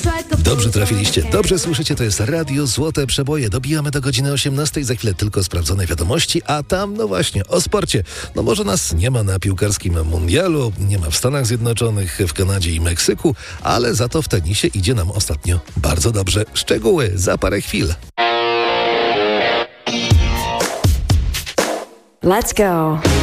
Dobrze trafiliście, dobrze słyszycie, to jest Radio Złote Przeboje. Dobijamy do godziny 18, za chwilę tylko sprawdzone wiadomości, a tam, no właśnie, o sporcie. No może nas nie ma na piłkarskim mundialu, nie ma w Stanach Zjednoczonych, w Kanadzie i Meksyku, ale za to w tenisie idzie nam ostatnio bardzo dobrze. Szczegóły za parę chwil. Let's go.